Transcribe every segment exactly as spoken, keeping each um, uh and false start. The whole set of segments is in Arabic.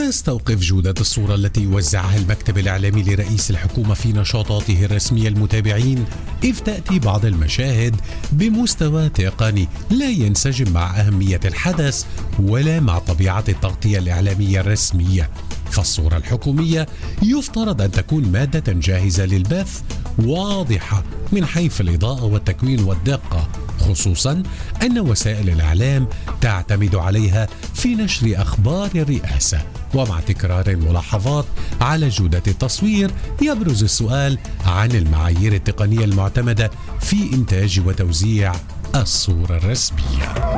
تستوقف جودة الصورة التي وزعها المكتب الإعلامي لرئيس الحكومة في نشاطاته الرسمية المتابعين، إذ تأتي بعض المشاهد بمستوى تقني لا ينسجم مع أهمية الحدث ولا مع طبيعة التغطية الإعلامية الرسمية. فالصورة الحكومية يفترض أن تكون مادة جاهزة للبث، واضحة من حيث الإضاءة والتكوين والدقة، خصوصا أن وسائل الإعلام تعتمد عليها في نشر أخبار الرئاسة. ومع تكرار الملاحظات على جودة التصوير، يبرز السؤال عن المعايير التقنية المعتمدة في إنتاج وتوزيع الصورة الرسمية.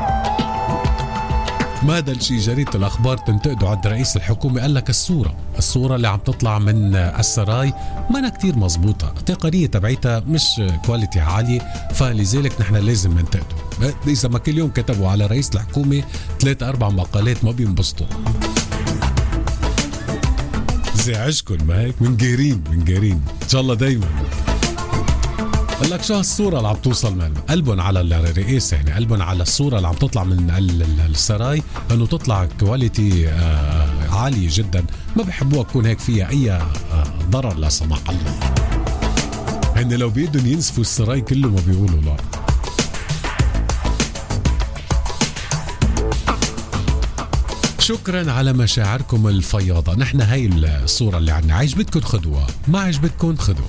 ما هذا الشيء جريدة الأخبار تنتقده عند رئيس الحكومة، قال لك الصورة الصورة اللي عم تطلع من السراي ما كتير مزبوطة، التقنية تبعيتها مش كواليتي عالية، فلذلك نحن لازم ننتقده. إذا ما كل يوم كتبوا على رئيس الحكومة ثلاثة أربع مقالات ما بينبسطوا. زعجكن ما هيك؟ من جيرين من جيرين إن شاء الله دايما. قال لك شو هالصورة اللي عم توصل من قلبهم على الرئاسة، يعني قلبهم على الصورة اللي عم تطلع من السراي انه تطلع كواليتي آه عالية جدا، ما بحبوها تكون هيك فيها اي آه ضرر لا سمح الله. هن لو بيدهم ينسفوا السراي كله ما بيقولوا لا. شكرا على مشاعركم الفياضة. نحن هاي الصورة اللي عنا، عجبتكم خدوها، ما عجبتكم خدوها.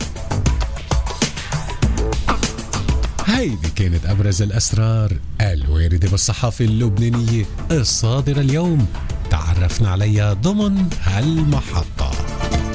هيدي كانت أبرز الأسرار الواردة بالصحافة اللبنانية الصادرة اليوم، تعرفنا عليها ضمن هالمحطة.